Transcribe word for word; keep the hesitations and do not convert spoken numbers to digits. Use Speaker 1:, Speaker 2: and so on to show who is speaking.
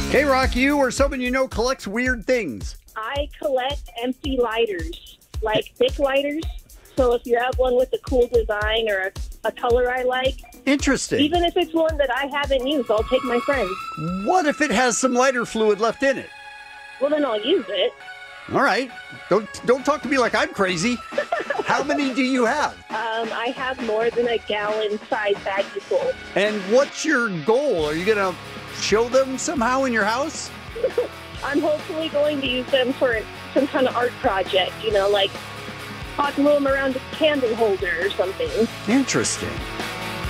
Speaker 1: K-Rock, you or someone you know collects weird things.
Speaker 2: I collect empty lighters, like thick lighters. So if you have one with a cool design or a, a color I like,
Speaker 1: Interesting.
Speaker 2: even if it's one that I haven't used, I'll take my friend.
Speaker 1: What if it has some lighter fluid left in it?
Speaker 2: Well, then I'll use it.
Speaker 1: All right. Don't don't talk to me like I'm crazy. How many do you have?
Speaker 2: Um, I have more than a gallon size baggie full.
Speaker 1: And what's your goal? Are you going to show them somehow in your house?
Speaker 2: I'm hopefully going to use them for some kind of art project, you know, like hot glue them around a candle holder or something.
Speaker 1: Interesting.